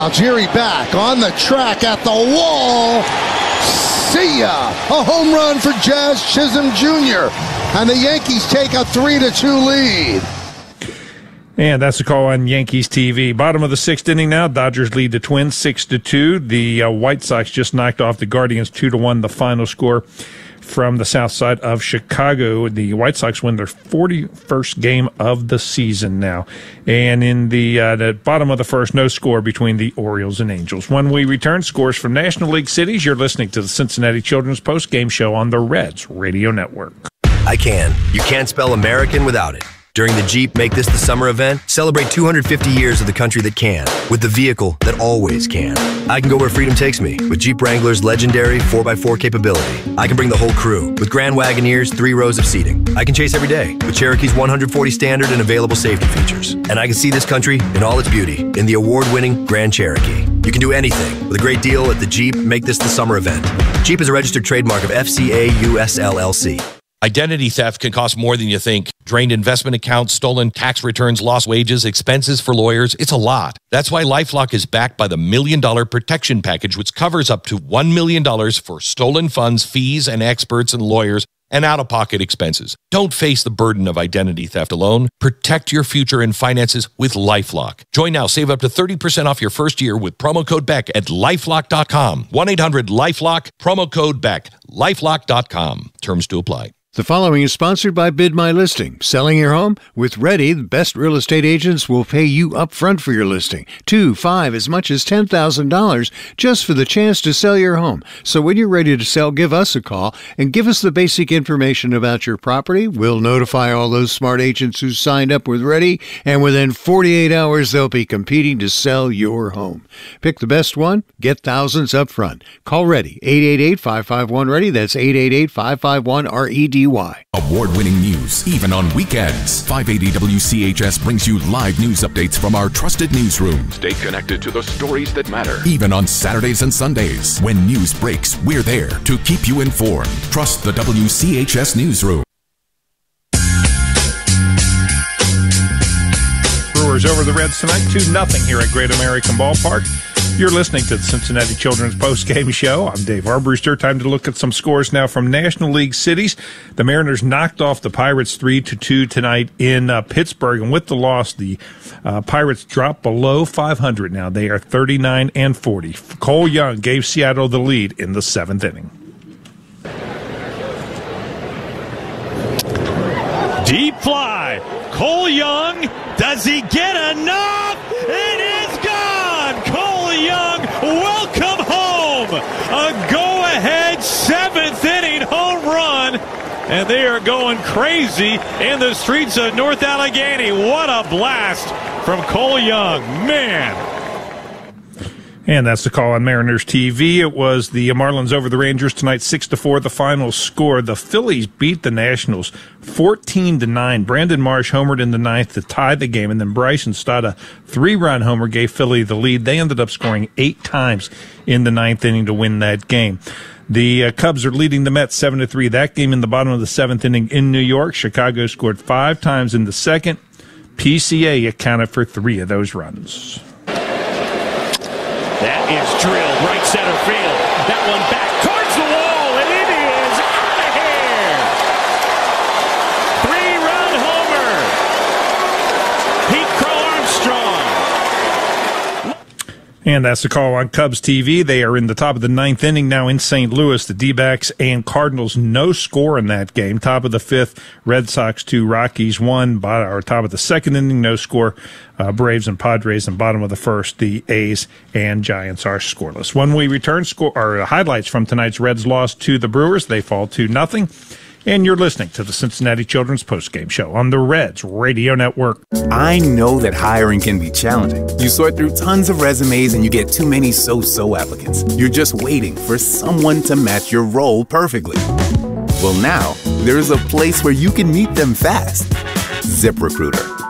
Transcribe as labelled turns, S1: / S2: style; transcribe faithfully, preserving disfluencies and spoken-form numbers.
S1: Algieri back on the track at the wall. See ya! A home run for Jazz Chisholm Junior And the Yankees take a three to two lead.
S2: And that's the call on Yankees T V. Bottom of the sixth inning now. Dodgers lead the Twins six to two. The uh, White Sox just knocked off the Guardians two to one. The final score from the south side of Chicago. The White Sox win their forty-first game of the season now. And in the, uh, the bottom of the first, no score between the Orioles and Angels. When we return, scores from National League cities. You're listening to the Cincinnati Children's Post Game Show on the Reds Radio Network.
S3: I can. You can't spell American without it. During the Jeep Make This the Summer event, celebrate two hundred fifty years of the country that can, with the vehicle that always can. I can go where freedom takes me, with Jeep Wrangler's legendary four by four capability. I can bring the whole crew, with Grand Wagoneer's three rows of seating. I can chase every day, with Cherokee's one hundred forty standard and available safety features. And I can see this country in all its beauty, in the award-winning Grand Cherokee. You can do anything, with a great deal at the Jeep Make This the Summer event. Jeep is a registered trademark of F C A U S L L C.
S4: Identity theft can cost more than you think. Drained investment accounts, stolen tax returns, lost wages, expenses for lawyers. It's a lot. That's why LifeLock is backed by the Million Dollar Protection Package, which covers up to one million dollars for stolen funds, fees, and experts and lawyers, and out-of-pocket expenses. Don't face the burden of identity theft alone. Protect your future and finances with LifeLock. Join now. Save up to thirty percent off your first year with promo code Beck at lifelock dot com. one eight hundred lifelock, promo code Beck, lifelock dot com. Terms to apply.
S5: The following is sponsored by Bid My Listing. Selling your home? With Ready, the best real estate agents will pay you up front for your listing. Two, five, as much as ten thousand dollars just for the chance to sell your home. So when you're ready to sell, give us a call and give us the basic information about your property. We'll notify all those smart agents who signed up with Ready, and within forty-eight hours, they'll be competing to sell your home. Pick the best one, get thousands up front. Call Ready, eight eight eight, five five one, READY. That's eight eight eight, five five one, R E D Y.
S6: Award-winning news, even on weekends. five eighty W C H S brings you live news updates from our trusted newsroom.
S7: Stay connected to the stories that matter.
S6: Even on Saturdays and Sundays. When news breaks, we're there to keep you informed. Trust the W C H S newsroom.
S2: Brewers over the Reds tonight, two nothing here at Great American Ballpark. You're listening to the Cincinnati Children's Post Game Show. I'm Dave Arbruster. Time to look at some scores now from National League cities. The Mariners knocked off the Pirates three to two tonight in uh, Pittsburgh, and with the loss, the uh, Pirates dropped below five hundred now. They are thirty-nine and forty. Cole Young gave Seattle the lead in the seventh inning.
S8: Deep fly. Cole Young, does he get enough? It is gone! Cole Young, welcome home! A go-ahead seventh inning home run, and they are going crazy in the streets of North Allegheny. What a blast from Cole Young, man!
S2: And that's the call on Mariners T V. It was the Marlins over the Rangers tonight, six to four. The final score. The Phillies beat the Nationals fourteen to nine. Brandon Marsh homered in the ninth to tie the game, and then Bryson Stott, a three-run homer, gave Philly the lead. They ended up scoring eight times in the ninth inning to win that game. The uh, Cubs are leading the Mets seven to three. That game in the bottom of the seventh inning in New York. Chicago scored five times in the second. P C A accounted for three of those runs.
S8: That is drilled right center field. That one back towards the wall, and it is out of here. Three-run homer. Pete Crow Armstrong.
S2: And that's the call on Cubs T V. They are in the top of the ninth inning now in Saint Louis. The D-backs and Cardinals, no score in that game. Top of the fifth, Red Sox two, Rockies one. Or top of the second inning, no score. Uh, Braves and Padres, and bottom of the first, the A's and Giants are scoreless. When we return, score or highlights from tonight's Reds loss to the Brewers. They fall two nothing. And you're listening to the Cincinnati Children's Postgame Show on the Reds Radio Network.
S9: I know that hiring can be challenging. You sort through tons of resumes and you get too many so-so applicants. You're just waiting for someone to match your role perfectly. Well, now, there's a place where you can meet them fast. ZipRecruiter.